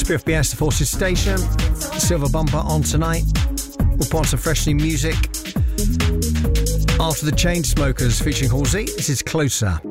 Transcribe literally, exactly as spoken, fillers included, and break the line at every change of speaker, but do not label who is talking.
B F B S, the Forces Station. Silver Bumper on tonight. We'll put on some fresh new music. After the Chainsmokers featuring Halsey, this is Closer.